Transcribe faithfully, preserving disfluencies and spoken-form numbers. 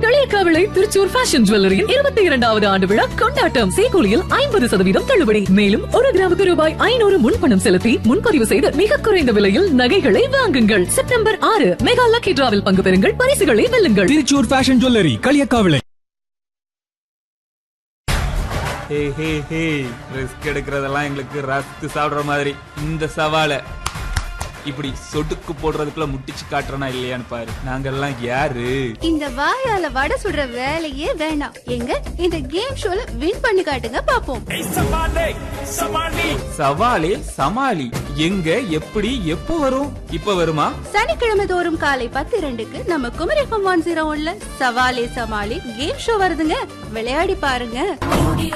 Kaliyakkavilai Thrissur fashion ஜுவல்லரியின் இருபத்தி இரண்டாவது ஆண்டு விழா கொண்டாட்டம். சேகூலியில் ஐம்பது சதவீதம் தள்ளுபடி. மேலும் ஒரு கிராமுக்கு ரூபாய் ஐநூறு முன்பணம் செலுத்தி முன்பதிவு செய்து மிக குறைந்த விலையில் நகைகளை வாங்குங்கள். செப்டம்பர் ஆறு மெகா லக்கி டிராவில் பங்கு பெறுங்கள், பரிசுகளை வெல்லுங்கள். Thrissur fashion jewellery, Kaliyakkavilai. ஹே ஹே ஹே ரிஸ்க் எடுக்கிறதெல்லாம் எங்களுக்கு ரஸ்க் சாப்பிடுற மாதிரி. இந்த சவாலை இப்படி சொடுக்கு போடுறதுக்குள்ள முட்டிச்சு காட்டுறனா இல்லையான்னு பாரு. நாங்கெல்லாம் யாரு? இந்த வாயால வடை சுடுற வேலையே வேண்டாம். எங்க இந்த கேம் ஷோல வின் பண்ணி காட்டுங்க பாப்போம். சவாலே சமாளி. எங்க, எப்படி, எப்போ வரும்? இப்ப வருமா? சனிக்கிழமை தோறும் காலை பத்து இரண்டுக்கு நம்ம குமரி எஃப்எம் ஒன் ஜீரோ ஒன்ல சவாலே சமாளி கேம் ஷோ வருதுங்க. விளையாடி பாருங்க.